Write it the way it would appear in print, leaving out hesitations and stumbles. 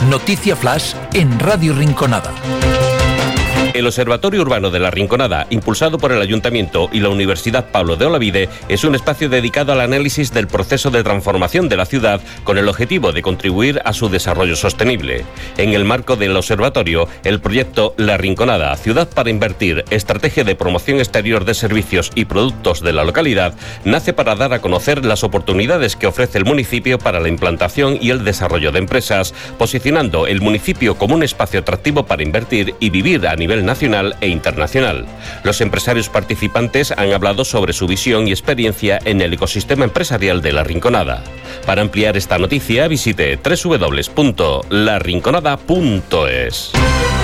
Noticia Flash en Radio Rinconada. El Observatorio Urbano de la Rinconada, impulsado por el Ayuntamiento y la Universidad Pablo de Olavide, es un espacio dedicado al análisis del proceso de transformación de la ciudad con el objetivo de contribuir a su desarrollo sostenible. En el marco del observatorio, el proyecto La Rinconada, Ciudad para Invertir, Estrategia de Promoción Exterior de Servicios y Productos de la localidad, nace para dar a conocer las oportunidades que ofrece el municipio para la implantación y el desarrollo de empresas, posicionando el municipio como un espacio atractivo para invertir y vivir a nivel nacional e internacional. Los empresarios participantes han hablado sobre su visión y experiencia en el ecosistema empresarial de La Rinconada. Para ampliar esta noticia, visite www.larinconada.es.